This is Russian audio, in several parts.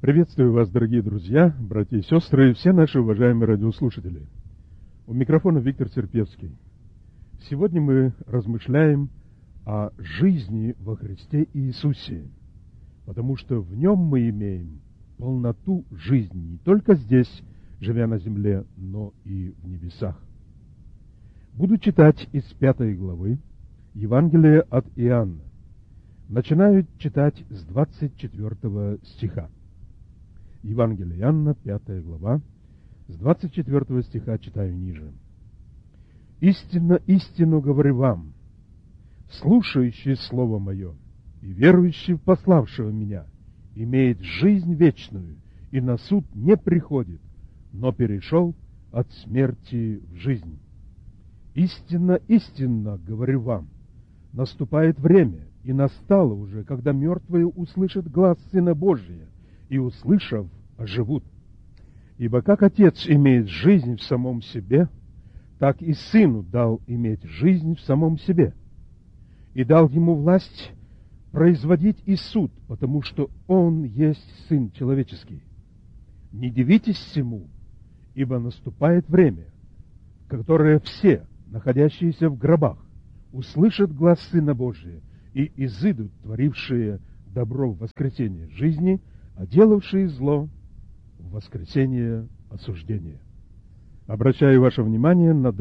Приветствую вас, дорогие друзья, братья и сестры, и все наши уважаемые радиослушатели. У микрофона Виктор Терпевский. Сегодня мы размышляем о жизни во Христе Иисусе, потому что в нем мы имеем полноту жизни не только здесь, живя на земле, но и в небесах. Буду читать из 5 главы Евангелия от Иоанна. Начинаю читать с 24 стиха. Евангелие Иоанна, 5 глава, с 24 стиха читаю ниже. «Истинно, истинно говорю вам, слушающий Слово Мое и верующий в пославшего Меня имеет жизнь вечную и на суд не приходит, но перешел от смерти в жизнь. Истинно, истинно говорю вам, наступает время, и настало уже, когда мертвые услышат глас Сына Божия, и, услышав, оживут. Ибо как Отец имеет жизнь в самом себе, так и Сыну дал иметь жизнь в самом себе. И дал Ему власть производить и суд, потому что Он есть Сын человеческий. Не дивитесь всему, ибо наступает время, в которое все, находящиеся в гробах, услышат глас Сына Божия и изыдут, творившие добро в воскресение жизни, а делавшие зло в воскресение осуждения». Обращаю ваше внимание на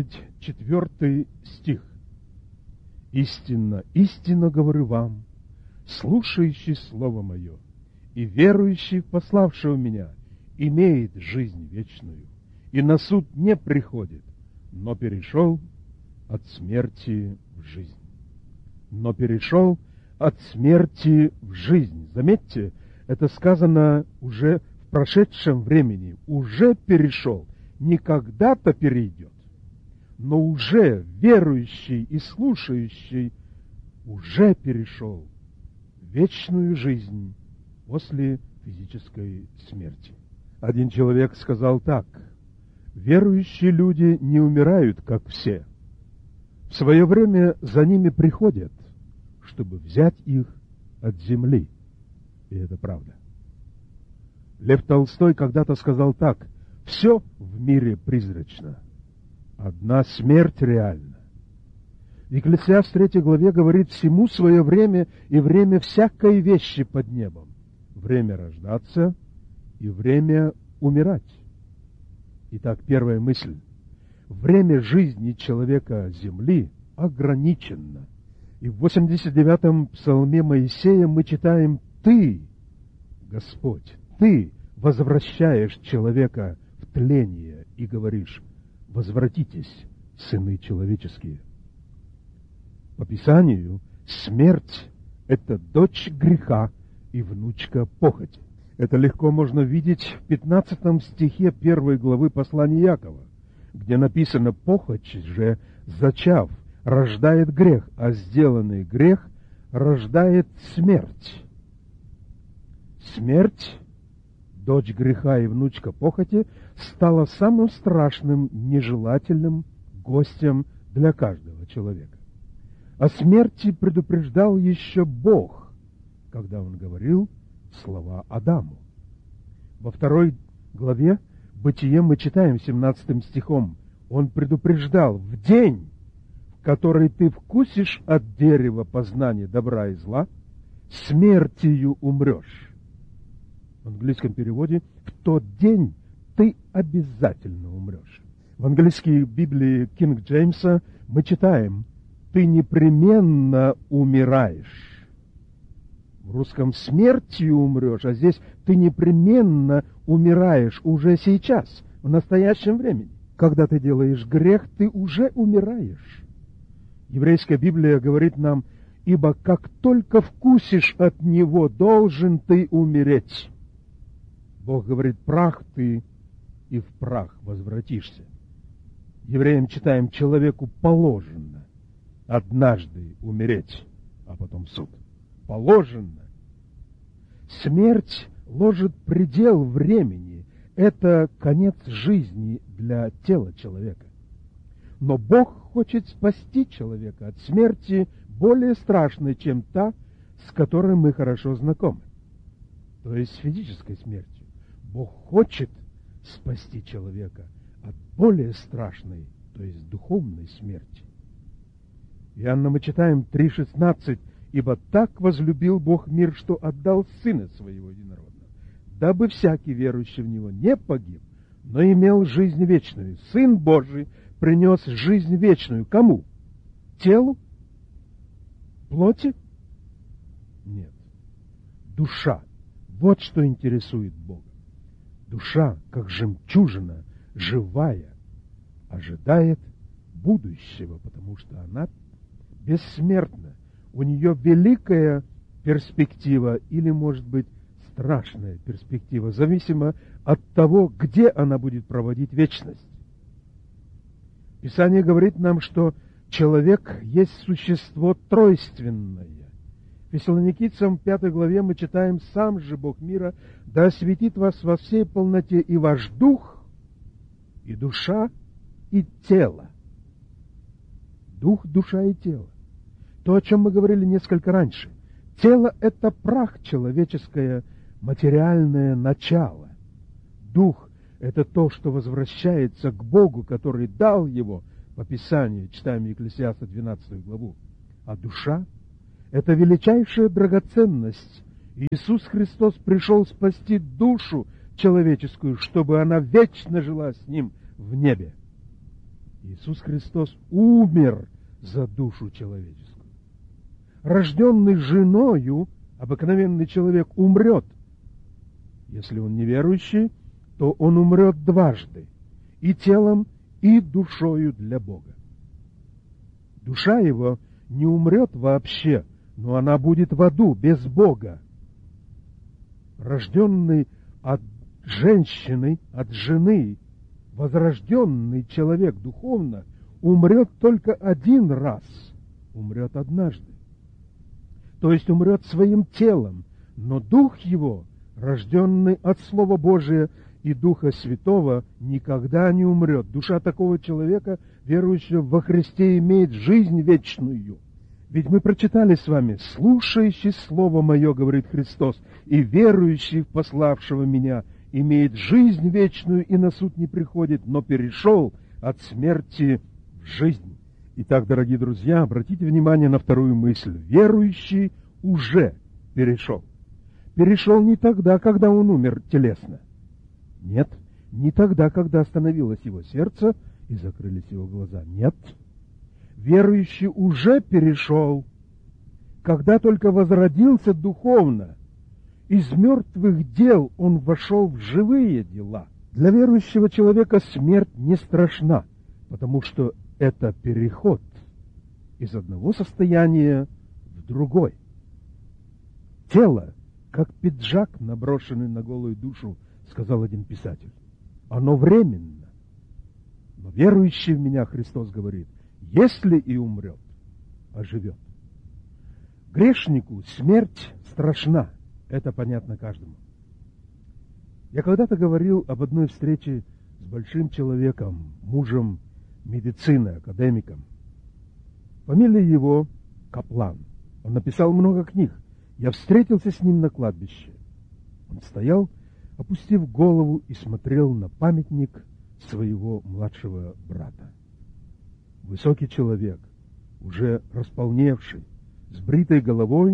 24 стих. «Истинно, истинно говорю вам, слушающий Слово Мое и верующий в пославшего Меня имеет жизнь вечную, и на суд не приходит, но перешел от смерти в жизнь». Но перешел от смерти в жизнь. Заметьте, это сказано уже в прошедшем времени. Уже перешел. Не когда-то перейдет, но уже верующий и слушающий уже перешел в вечную жизнь после физической смерти. Один человек сказал так: верующие люди не умирают, как все. В свое время за ними приходят, чтобы взять их от земли. И это правда. Лев Толстой когда-то сказал так: все в мире призрачно, одна смерть реальна. Екклесиаст в 3 главе говорит: всему свое время и время всякой вещи под небом. Время рождаться и время умирать. Итак, первая мысль. Время жизни человека земли ограничено. И в 89-м псалме Моисея мы читаем: «Ты, Господь, Ты возвращаешь человека в тление и говоришь: возвратитесь, сыны человеческие». По Писанию смерть — это дочь греха и внучка похоти. Это легко можно видеть в 15 стихе 1 главы послания Иакова, где написано: «Похоть же, зачав, рождает грех, а сделанный грех рождает смерть». Смерть, дочь греха и внучка похоти, стала самым страшным, нежелательным гостем для каждого человека. О смерти предупреждал еще Бог, когда Он говорил слова Адаму. Во 2 главе Бытие мы читаем 17 стихом: Он предупреждал: «В день, в который ты вкусишь от дерева познания добра и зла, смертью умрешь». В английском переводе: «В тот день ты обязательно умрешь». В английской Библии Кинг Джеймса мы читаем: «Ты непременно умираешь». В русском «смертью умрешь», а здесь «ты непременно умираешь уже сейчас, в настоящем времени». Когда ты делаешь грех, ты уже умираешь. Еврейская Библия говорит нам: «Ибо как только вкусишь от него, должен ты умереть». Бог говорит: «Прах ты, и в прах возвратишься». Евреям читаем: «Человеку положено однажды умереть, а потом суд». Положено. Смерть ложит предел времени. Это конец жизни для тела человека. Но Бог хочет спасти человека от смерти более страшной, чем та, с которой мы хорошо знакомы. то есть физической смертью. Бог хочет спасти человека от более страшной, то есть духовной смерти. Иоанна мы читаем 3,16: «Ибо так возлюбил Бог мир, что отдал Сына Своего Единородного, дабы всякий верующий в Него не погиб, но имел жизнь вечную». Сын Божий принес жизнь вечную кому? Телу? Плоти? Нет. Душа. Вот что интересует Бога. Душа, как жемчужина, живая, ожидает будущего, потому что она бессмертна. У нее великая перспектива или, может быть, страшная перспектива, зависимо от того, где она будет проводить вечность. Писание говорит нам, что человек есть существо тройственное. Фессалоникийцам 5 главе мы читаем: «Сам же Бог мира да осветит вас во всей полноте, и ваш дух, и душа, и тело». Дух, душа и тело. То, о чем мы говорили несколько раньше. Тело — это прах человеческое, материальное начало. Дух — это то, что возвращается к Богу, который дал его, по Писанию, читаем Екклесиаста 12 главу. А душа — это величайшая драгоценность. Иисус Христос пришел спасти душу человеческую, чтобы она вечно жила с Ним в небе. Иисус Христос умер за душу человеческую. Рожденный женою, обыкновенный человек умрет. Если он неверующий, то он умрет дважды. И телом, и душою для Бога. Душа его не умрет вообще, но она будет в аду, без Бога. Рожденный от женщины, от жены, возрожденный человек духовно умрет только один раз, умрет однажды. То есть умрет своим телом, но дух его, рожденный от Слова Божия и Духа Святого, никогда не умрет. Душа такого человека, верующего во Христе, имеет жизнь вечную. Ведь мы прочитали с вами: «Слушающий Слово Мое, говорит Христос, и верующий в пославшего Меня имеет жизнь вечную и на суд не приходит, но перешел от смерти в жизнь». Итак, дорогие друзья, обратите внимание на вторую мысль. Верующий уже перешел. Перешел не тогда, когда он умер телесно. Нет, не тогда, когда остановилось его сердце и закрылись его глаза. Нет. Верующий уже перешел, когда только возродился духовно. Из мертвых дел он вошел в живые дела. Для верующего человека смерть не страшна, потому что это переход из одного состояния в другое. Тело, как пиджак, наброшенный на голую душу, сказал один писатель. Оно временно. Но верующий в Меня, Христос говорит, если и умрет, оживет. Грешнику смерть страшна. Это понятно каждому. Я когда-то говорил об одной встрече с большим человеком, мужем медицины, академиком. Фамилия его Каплан. Он написал много книг. Я встретился с ним на кладбище. Он стоял, опустив голову, и смотрел на памятник своего младшего брата. Высокий человек, уже располневший, с бритой головой,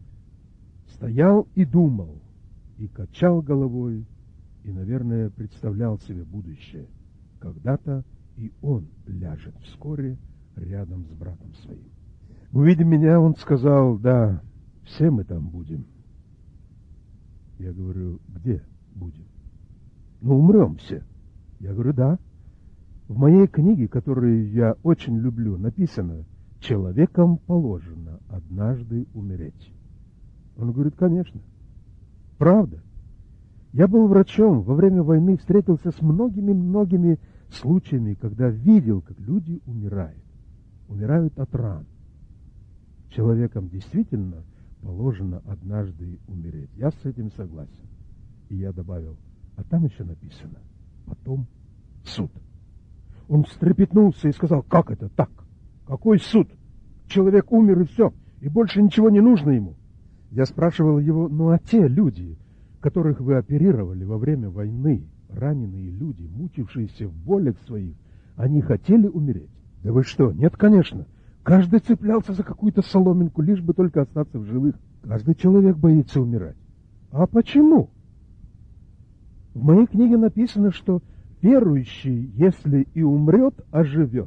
стоял и думал, и качал головой, и, наверное, представлял себе будущее. Когда-то и он ляжет вскоре рядом с братом своим. Увидев меня, он сказал: да, все мы там будем. Я говорю: где будем? Ну, умрем все. Я говорю: да. В моей книге, которую я очень люблю, написано: человеком положено однажды умереть. Он говорит: конечно. Правда. Я был врачом, во время войны встретился с многими случаями, когда видел, как люди умирают. Умирают от ран. Человеком действительно положено однажды умереть. Я с этим согласен. И я добавил: а там еще написано: потом суд. Он встрепетнулся и сказал: как это так? Какой суд? Человек умер и все, и больше ничего не нужно ему. Я спрашивал его: ну а те люди, которых вы оперировали во время войны, раненые люди, мучившиеся в болях своих, они хотели умереть? Да вы что? Нет, конечно. Каждый цеплялся за какую-то соломинку, лишь бы только остаться в живых. Каждый человек боится умирать. А почему? В моей книге написано, что верующий, если и умрет, оживет.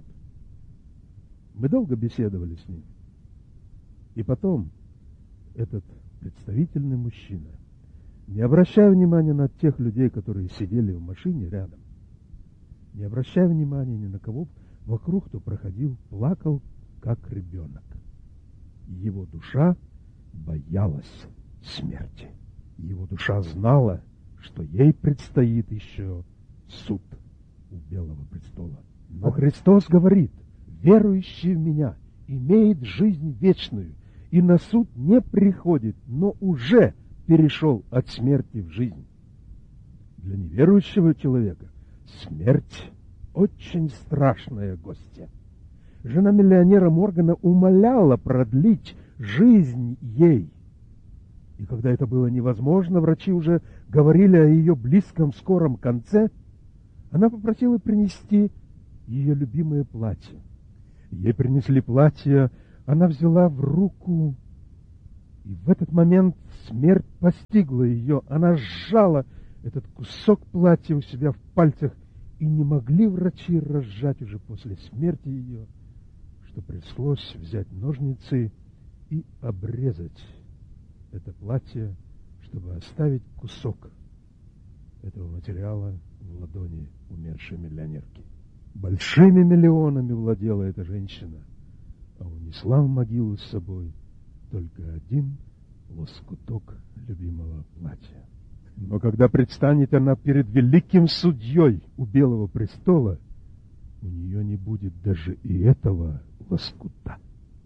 Мы долго беседовали с ним. И потом этот представительный мужчина, не обращая внимания на тех людей, которые сидели в машине рядом, не обращая внимания ни на кого вокруг, кто проходил, плакал, как ребенок. Его душа боялась смерти. Его душа знала, что ей предстоит еще суд у Белого престола. Но Христос говорит: верующий в Меня имеет жизнь вечную, и на суд не приходит, но уже перешел от смерти в жизнь. Для неверующего человека смерть очень страшная гостья. Жена миллионера Моргана умоляла продлить жизнь ей. И когда это было невозможно, врачи уже говорили о ее близком скором конце, она попросила принести ее любимое платье. Ей принесли платье, она взяла в руку, и в этот момент смерть постигла ее. Она сжала этот кусок платья у себя в пальцах, и не могли врачи разжать уже после смерти ее, что пришлось взять ножницы и обрезать это платье, чтобы оставить кусок этого материала в ладони умершей миллионерки. Большими миллионами владела эта женщина, а унесла в могилу с собой только один лоскуток любимого платья. Но когда предстанет она перед великим судьей у Белого престола, у нее не будет даже и этого лоскута.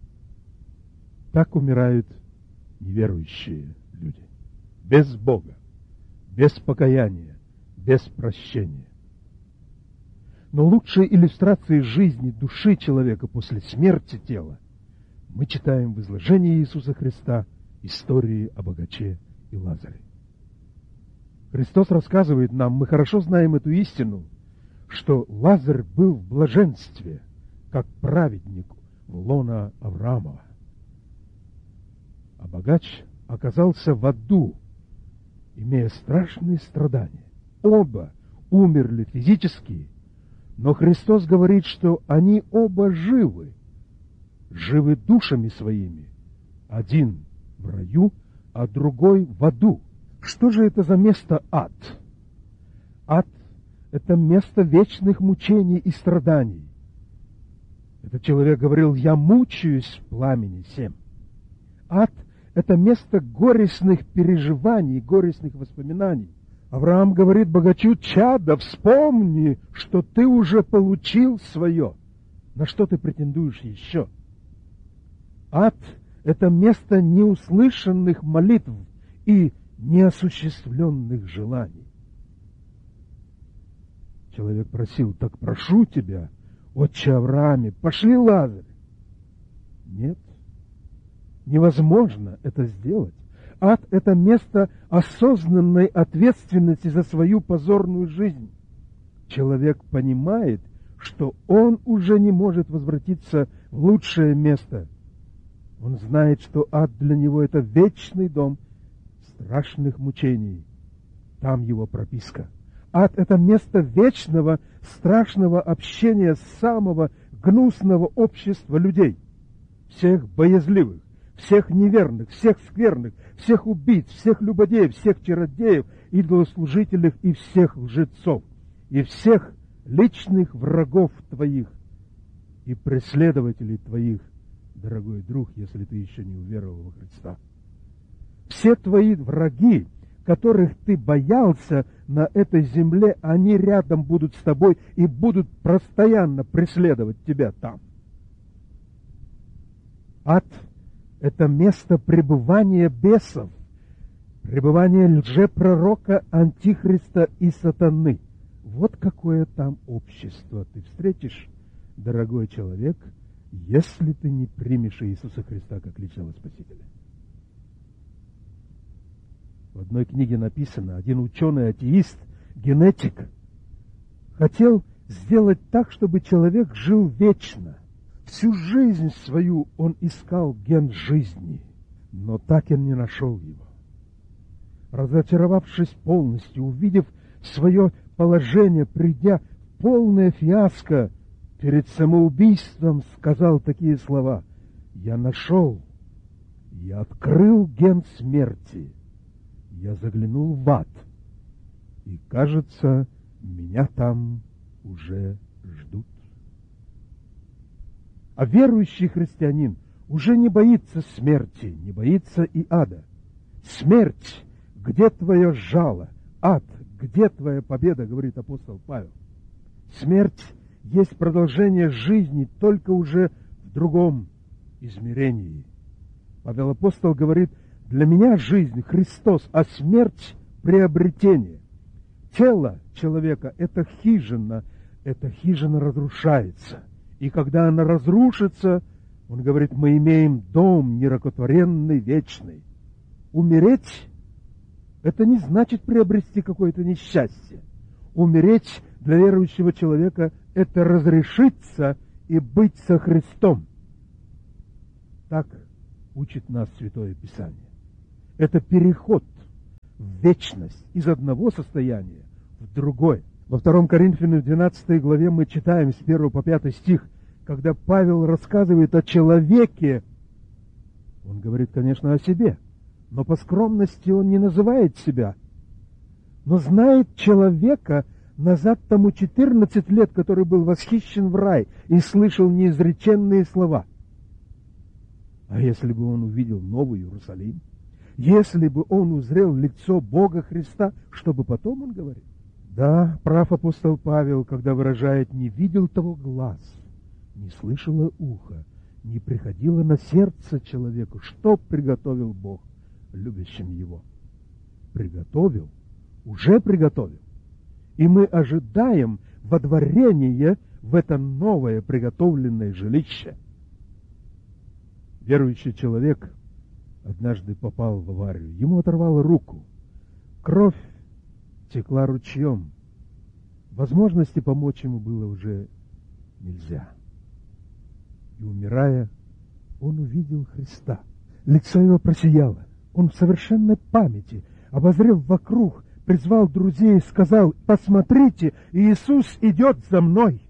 Так умирают неверующие люди. Без Бога, без покаяния, без прощения. Но лучшие иллюстрации жизни души человека после смерти тела мы читаем в изложении Иисуса Христа истории о богаче и Лазаре. Христос рассказывает нам, мы хорошо знаем эту истину, что Лазарь был в блаженстве, как праведник в лона Авраамова. А богач оказался в аду, имея страшные страдания. Оба умерли физически, но Христос говорит, что они оба живы, живы душами своими. Один в раю, а другой в аду. Что же это за место ад? Ад — это место вечных мучений и страданий. Этот человек говорил: «Я мучаюсь в пламени сем». Ад — это место горестных переживаний, горестных воспоминаний. Авраам говорит богачу: «Чадо, вспомни, что ты уже получил свое. На что ты претендуешь еще?» Ад — это место неуслышанных молитв и неосуществленных желаний. Человек просил: «Так прошу тебя, отче Аврааме, пошли Лазаря». Нет, невозможно это сделать. Ад — это место осознанной ответственности за свою позорную жизнь. Человек понимает, что он уже не может возвратиться в лучшее место. Он знает, что ад для него — это вечный дом страшных мучений. Там его прописка. Ад — это место вечного, страшного общения самого гнусного общества людей. Всех боязливых, всех неверных, всех скверных, всех убийц, всех любодеев, всех чародеев, идолослужителей и всех лжецов, и всех личных врагов твоих и преследователей твоих, дорогой друг, если ты еще не уверовал во Христа. Все твои враги, которых ты боялся на этой земле, они рядом будут с тобой и будут постоянно преследовать тебя там. Ад — это место пребывания бесов, пребывания лжепророка, антихриста и сатаны. Вот какое там общество ты встретишь, дорогой человек, если ты не примешь Иисуса Христа как личного Спасителя. В одной книге написано, один ученый-атеист, генетик, хотел сделать так, чтобы человек жил вечно. Всю жизнь свою он искал ген жизни, но так и не нашел его. Разочаровавшись полностью, увидев свое положение, придя в полное фиаско, перед самоубийством сказал такие слова: «Я нашел, я открыл ген смерти, я заглянул в ад, и, кажется, меня там уже ждут». А верующий христианин уже не боится смерти, не боится и ада. Смерть, где твое жало? Ад, где твоя победа, говорит апостол Павел. Смерть есть продолжение жизни, только уже в другом измерении. Павел апостол говорит: для меня жизнь Христос, а смерть приобретение. Тело человека — это хижина разрушается. И когда она разрушится, он говорит, мы имеем дом нерукотворенный, вечный. Умереть — это не значит приобрести какое-то несчастье. Умереть для верующего человека — это разрешиться и быть со Христом. Так учит нас Святое Писание. Это переход в вечность из одного состояния в другое. Во 2 Коринфянам 12 главе мы читаем с 1 по 5 стих, когда Павел рассказывает о человеке, он говорит, конечно, о себе, но по скромности он не называет себя, но знает человека назад тому 14 лет, который был восхищен в рай и слышал неизреченные слова. А если бы он увидел Новый Иерусалим, если бы он узрел лицо Бога Христа, что бы потом он говорил? Да, прав апостол Павел, когда выражает: «Не видел того глаз, не слышало ухо, не приходило на сердце человеку, что приготовил Бог любящим его». Приготовил, уже приготовил. И мы ожидаем водворения в это новое приготовленное жилище. Верующий человек однажды попал в аварию. Ему оторвало руку. Кровь текла ручьем. Возможности помочь ему было уже нельзя. И, умирая, он увидел Христа. Лицо его просияло. Он в совершенной памяти, обозрев вокруг, призвал друзей и сказал: «Посмотрите, Иисус идет за мной».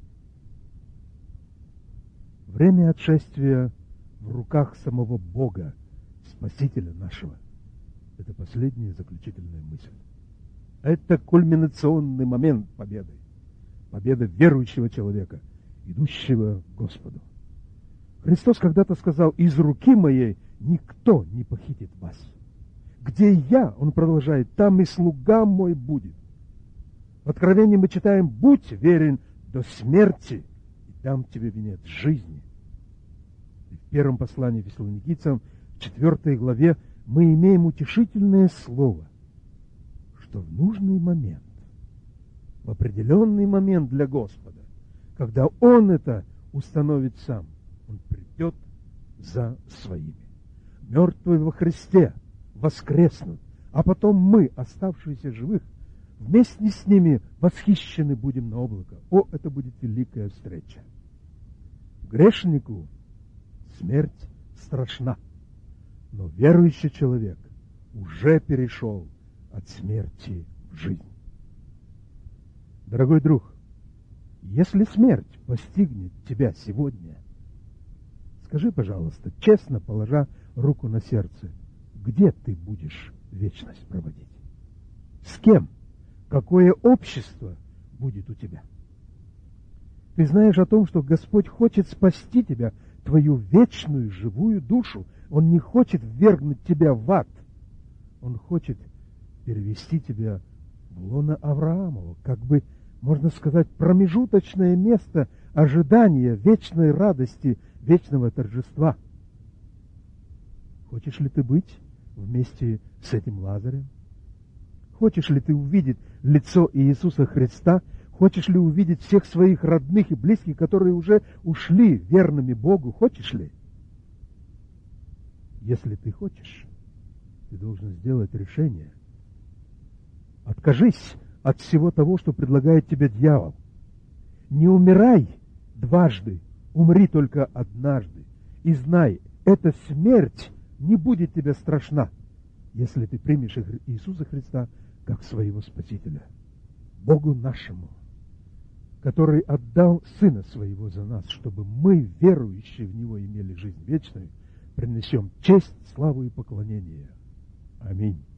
Время отшествия в руках самого Бога, Спасителя нашего. Это последняя заключительная мысль. Это кульминационный момент победы. Победа верующего человека, идущего к Господу. Христос когда-то сказал: «Из руки моей никто не похитит вас. Где я, он продолжает, там и слуга мой будет». В Откровении мы читаем: «Будь верен до смерти, и дам тебе венец жизни». И в первом послании Фессалоникийцам, в 4 главе, мы имеем утешительное слово, что в нужный момент, в определенный момент для Господа, когда Он это установит сам, Он придет за своими. Мертвые во Христе воскреснут, а потом мы, оставшиеся живых, вместе с ними восхищены будем на облако. О, это будет великая встреча! Грешнику смерть страшна, но верующий человек уже перешел от смерти в жизнь. Дорогой друг, если смерть постигнет тебя сегодня, скажи, пожалуйста, честно положа руку на сердце, где ты будешь вечность проводить? С кем? Какое общество будет у тебя? Ты знаешь о том, что Господь хочет спасти тебя, твою вечную живую душу. Он не хочет ввергнуть тебя в ад. Он хочет перевести тебя в лоно Авраамова, как бы, можно сказать, промежуточное место ожидания вечной радости, вечного торжества. Хочешь ли ты быть вместе с этим Лазарем? Хочешь ли ты увидеть лицо Иисуса Христа? Хочешь ли увидеть всех своих родных и близких, которые уже ушли верными Богу? Хочешь ли? Если ты хочешь, ты должен сделать решение. Откажись от всего того, что предлагает тебе дьявол. Не умирай дважды, умри только однажды. И знай, эта смерть не будет тебе страшна, если ты примешь Иисуса Христа как своего Спасителя. Богу нашему, который отдал Сына Своего за нас, чтобы мы, верующие в Него, имели жизнь вечную, принесем честь, славу и поклонение. Аминь.